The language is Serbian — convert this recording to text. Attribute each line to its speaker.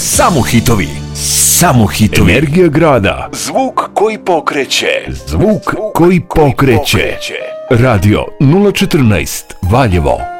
Speaker 1: Samo hitovi. Samo hitovi.
Speaker 2: Energija grada.
Speaker 1: Zvuk koji pokreće.
Speaker 2: Zvuk koji pokreće. Radio 014 Valjevo.